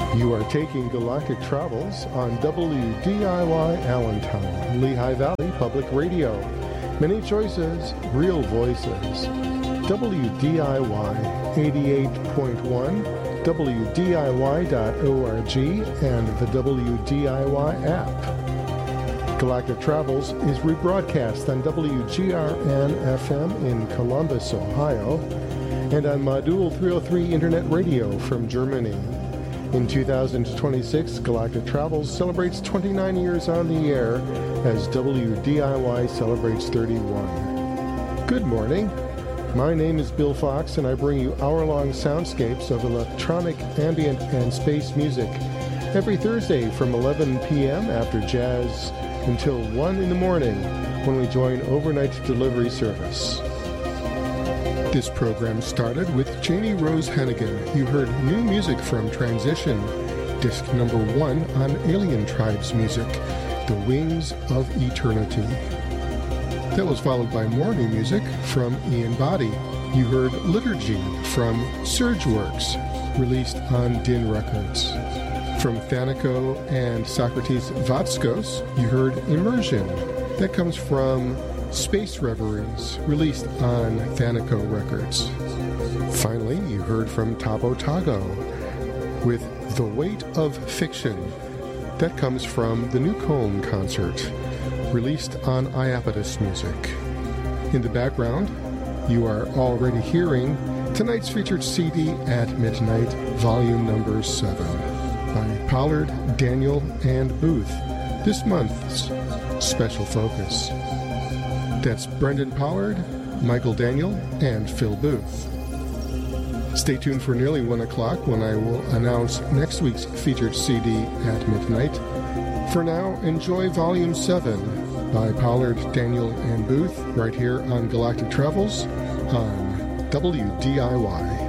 You are taking Galactic Travels on WDIY Allentown, Lehigh Valley Public Radio. Many choices, real voices. WDIY 88.1, WDIY.org, and the WDIY app. Galactic Travels is rebroadcast on WGRN-FM in Columbus, Ohio, and on Module 303 Internet Radio from Germany. In 2026, Galactic Travels celebrates 29 years on the air as WDIY celebrates 31. Good morning. My name is Bill Fox, and I bring you hour-long soundscapes of electronic, ambient, and space music every Thursday from 11 p.m. after jazz until 1 in the morning when we join overnight delivery service. This program started with Janie Rose Hennigan. You heard new music from Transition, disc number 1 on Alien Tribes music, The Wings of Eternity. That was followed by more new music from Ian Boddy. You heard Liturgy from Surgeworks, released on Din Records. From Thanico and Socrates Vatskos, you heard Immersion. That comes from Space Reveries, released on Thanico Records. Finally, you heard from Tabo Tago with The Weight of Fiction. That comes from the New Comb concert, released on Iapetus Music. In the background, you are already hearing tonight's featured CD at Midnight, volume number 7, by Pollard, Daniel, and Booth. This month's special focus. That's Brendan Pollard, Michael Daniel, and Phil Booth. Stay tuned for nearly 1 o'clock when I will announce next week's featured CD at midnight. For now, enjoy Volume 7 by Pollard, Daniel, and Booth right here on Galactic Travels on WDIY.